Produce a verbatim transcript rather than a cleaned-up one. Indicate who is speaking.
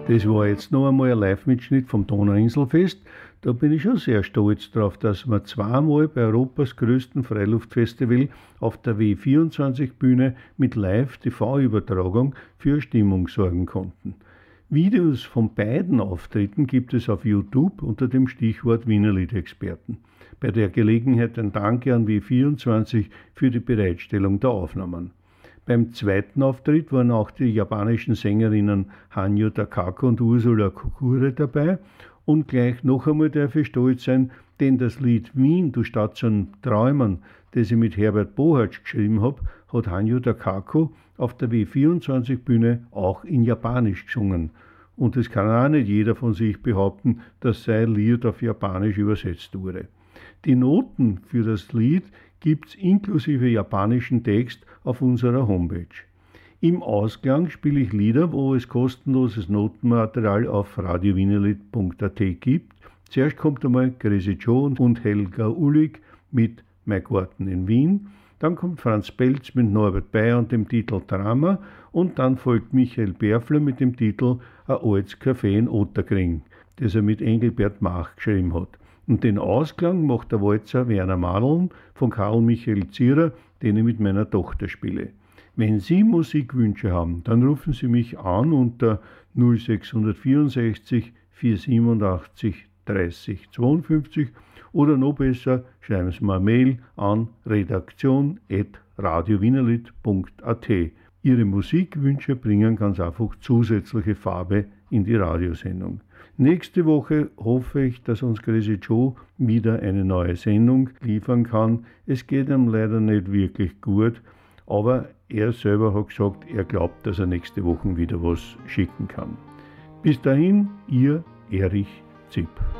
Speaker 1: Das war jetzt noch einmal ein Live-Mitschnitt vom Donauinselfest. Da bin ich schon sehr stolz drauf, dass wir zweimal bei Europas größten Freiluftfestival auf der W vierundzwanzig Bühne mit Live-T V-Übertragung für Stimmung sorgen konnten. Videos von beiden Auftritten gibt es auf YouTube unter dem Stichwort Wienerlied-Experten. Bei der Gelegenheit ein Dank an W vierundzwanzig für die Bereitstellung der Aufnahmen. Beim zweiten Auftritt waren auch die japanischen Sängerinnen Hanyu Takako und Ursula Kokure dabei. Und gleich noch einmal darf ich stolz sein, denn das Lied Wien, du Stadt zum Träumen, das ich mit Herbert Bohatsch geschrieben habe, hat Hanyu Takako auf der W vierundzwanzig Bühne auch in Japanisch gesungen. Und es kann auch nicht jeder von sich behaupten, dass sein Lied auf Japanisch übersetzt wurde. Die Noten für das Lied gibt's inklusive japanischen Text auf unserer Homepage. Im Ausklang spiele ich Lieder, wo es kostenloses Notenmaterial auf radio wienerlied punkt a t gibt. Zuerst kommt einmal Crazy Joe und Helga Ullig mit Mein Garten in Wien. Dann kommt Franz Pelz mit Norbert Bayer und dem Titel Drama. Und dann folgt Michael Berfler mit dem Titel Ein altes Café in Otterkring, das er mit Engelbert Mach geschrieben hat. Und den Ausklang macht der Walzer Werner Madeln von Karl Michael Zierer, den ich mit meiner Tochter spiele. Wenn Sie Musikwünsche haben, dann rufen Sie mich an unter null sechs vierundsechzig vierhundertsiebenundachtzig dreißig zweiundfünfzig oder noch besser, schreiben Sie mir eine Mail an redaktion at radio wienerlied punkt a t. Ihre Musikwünsche bringen ganz einfach zusätzliche Farbe in die Radiosendung. Nächste Woche hoffe ich, dass uns Crazy Joe wieder eine neue Sendung liefern kann. Es geht ihm leider nicht wirklich gut, aber er selber hat gesagt, er glaubt, dass er nächste Woche wieder was schicken kann. Bis dahin, Ihr Erich Zipp.